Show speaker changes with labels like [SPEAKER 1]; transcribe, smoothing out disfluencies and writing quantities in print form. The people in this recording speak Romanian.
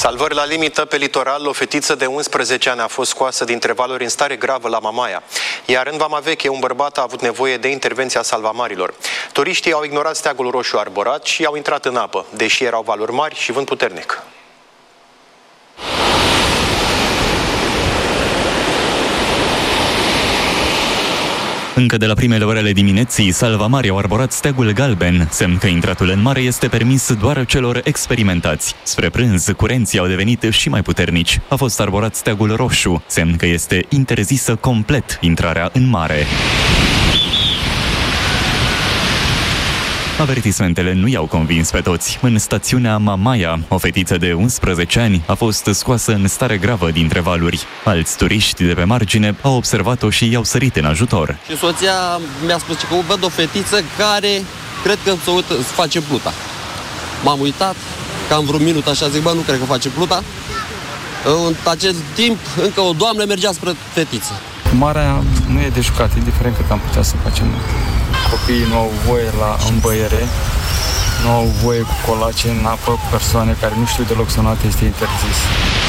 [SPEAKER 1] Salvări la limită pe litoral, o fetiță de 11 ani a fost scoasă dintre valuri în stare gravă la Mamaia. Iar în Vama Veche, un bărbat a avut nevoie de intervenția salvamarilor. Turiștii au ignorat steagul roșu arborat și au intrat în apă, deși erau valuri mari și vânt puternic.
[SPEAKER 2] Încă de la primele ore ale dimineții, salvamarii au arborat steagul galben, semn că intratul în mare este permis doar celor experimentați. Spre prânz, curenții au devenit și mai puternici. A fost arborat steagul roșu, semn că este interzisă complet intrarea în mare. Avertismentele nu i-au convins pe toți. În stațiunea Mamaia, o fetiță de 11 ani a fost scoasă în stare gravă dintre valuri. Alți turiști de pe margine au observat-o și i-au sărit în ajutor.
[SPEAKER 3] Și soția mi-a spus că văd o fetiță care cred că se face pluta. M-am uitat, cam vreun minut așa, zic, nu cred că face pluta. În acel timp, încă o doamnă mergea spre fetiță.
[SPEAKER 4] Marea nu e de jucat, indiferent cât am putea să facem. Copiii nu au voie la îmbăiere, nu au voie cu colace în apă, persoane care nu știu deloc să nate, este interzis.